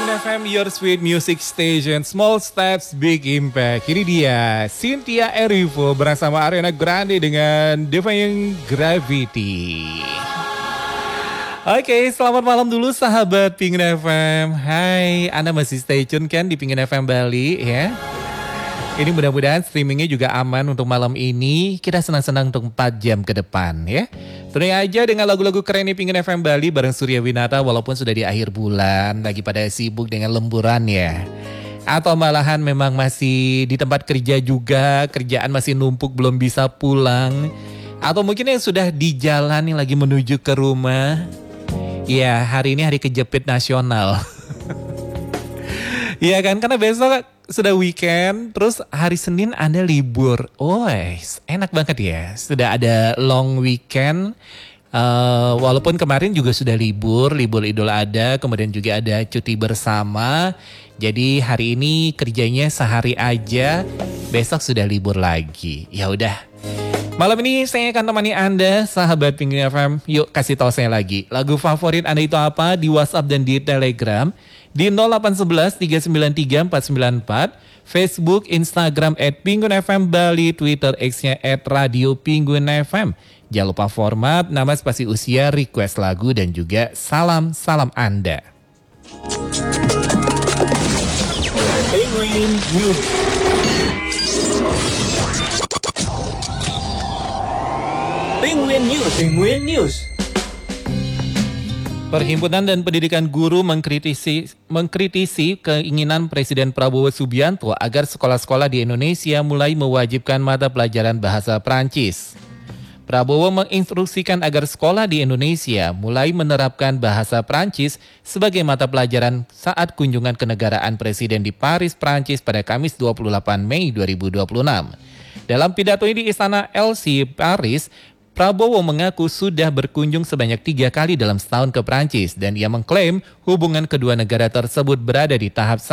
Pengen FM, your sweet music station, small steps, big impact. Ini dia, Cynthia Erivo bersama Ariana Grande dengan Defying Gravity. Oke, selamat malam dulu sahabat Pengen FM. Hai, Anda masih stay tune kan di Pengen FM Bali ya? Ini mudah-mudahan streamingnya juga aman untuk malam ini. Kita senang-senang untuk 4 jam ke depan ya. Tentunya aja dengan lagu-lagu keren di Pengen FM Bali bareng Surya Winata walaupun sudah di akhir bulan. Lagi pada sibuk dengan lemburan ya. Atau malahan memang masih di tempat kerja juga. Kerjaan masih numpuk belum bisa pulang. Atau mungkin yang sudah di jalan yang lagi menuju ke rumah. Ya hari ini hari kejepit nasional. Iya kan karena besok sudah weekend, terus hari Senin Anda libur. Oh, enak banget ya. Sudah ada long weekend. Walaupun kemarin juga sudah libur Idul Adha, kemudian juga ada cuti bersama. Jadi hari ini kerjanya sehari aja, besok sudah libur lagi. Ya udah. Malam ini saya akan temani Anda, sahabat Pengen FM. Yuk kasih tahu saya lagi. Lagu favorit Anda itu apa di WhatsApp dan di Telegram? Di 0811 393 494, Facebook, Instagram @PinggunFM Bali, Twitter X-nya @RadioPinggunFM. Jangan lupa format, nama, spasi usia, request lagu, dan juga salam-salam Anda. Penguin News. Penguin News. Penguin News. Perhimpunan dan Pendidikan Guru mengkritisi keinginan Presiden Prabowo Subianto agar sekolah-sekolah di Indonesia mulai mewajibkan mata pelajaran bahasa Prancis. Prabowo menginstruksikan agar sekolah di Indonesia mulai menerapkan bahasa Prancis sebagai mata pelajaran saat kunjungan kenegaraan Presiden di Paris, Prancis pada Kamis 28 Mei 2026. Dalam pidatonya di Istana Elysee, Paris, Prabowo mengaku sudah berkunjung sebanyak 3 kali dalam setahun ke Prancis dan ia mengklaim hubungan kedua negara tersebut berada di tahap